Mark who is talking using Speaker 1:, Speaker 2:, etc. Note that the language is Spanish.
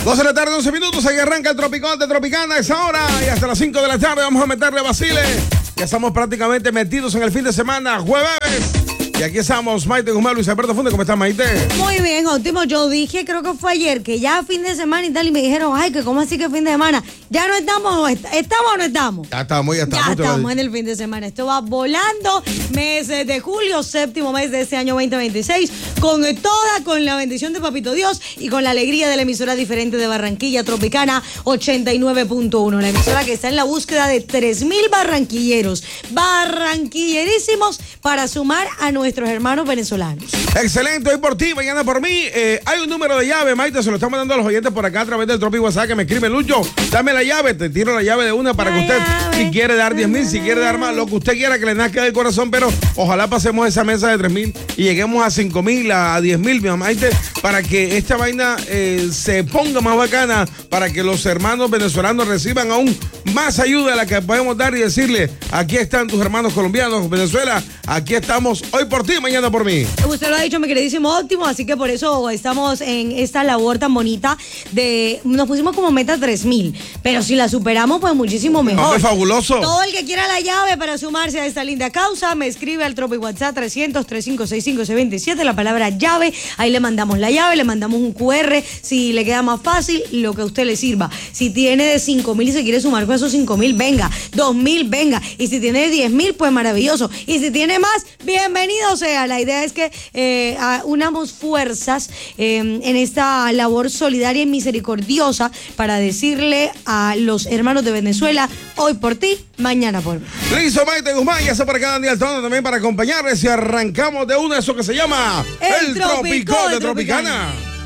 Speaker 1: 12 de la tarde, 11 minutos, ahí arranca el Tropicón de Tropicana, es ahora y hasta las 5 de la tarde vamos a meterle Basile. Ya estamos prácticamente metidos en el fin de semana, jueves. Y aquí estamos, Maite Guzmán, Luis Alberto Funde. ¿Cómo estás, Maite?
Speaker 2: Muy bien, óptimo. Yo dije, creo que fue ayer, que ya fin de semana y tal, y me dijeron, ay, que cómo así que fin de semana. ¿Ya no estamos? ¿Estamos o no estamos?
Speaker 1: Ya estamos.
Speaker 2: Ya estamos en el fin de semana. Esto va volando. Meses de julio, séptimo mes de este año 2026, con la bendición de Papito Dios y con la alegría de la emisora diferente de Barranquilla, Tropicana 89.1. La emisora que está en la búsqueda de 3,000 barranquilleros, barranquillerísimos, para sumar a nuestros hermanos venezolanos.
Speaker 1: Excelente, hoy por ti, mañana por mí. Hay un número de llave, Maite, se lo estamos dando a los oyentes por acá a través del Tropic WhatsApp, que me escribe Lucho, dame la llave, te tiro la llave de una para que usted, si quiere dar 10,000, si quiere dar más, lo que usted quiera, que le nazca del corazón, pero ojalá pasemos esa mesa de 3,000 y lleguemos a 5,000, a 10,000, mi Maite, para que esta vaina se ponga más bacana, para que los hermanos venezolanos reciban aún más ayuda a la que podemos dar y decirle, aquí están tus hermanos colombianos, Venezuela, aquí estamos hoy por ti, mañana por mí.
Speaker 2: Usted lo ha dicho, mi queridísimo Óptimo, así que por eso estamos en esta labor tan bonita nos pusimos como meta 3,000, pero si la superamos, pues muchísimo mejor.
Speaker 1: No, es fabuloso.
Speaker 2: Todo el que quiera la llave para sumarse a esta linda causa, me escribe al Tropic WhatsApp 300-3565-627, la palabra llave, ahí le mandamos la llave, le mandamos un QR, si le queda más fácil, lo que a usted le sirva. Si tiene de 5,000 y se quiere sumar con esos 5,000, venga, 2,000, venga, y si tiene de 10,000, pues maravilloso, y si tiene más, bienvenido sea. La idea es que unamos fuerzas en esta labor solidaria y misericordiosa para decirle a los hermanos de Venezuela, hoy por ti, mañana por mí.
Speaker 1: Listo, Maite Guzmán, ya está para acá Daniel Tono también para acompañarles y arrancamos de una, eso que se llama
Speaker 2: El Tropicón de Tropicana.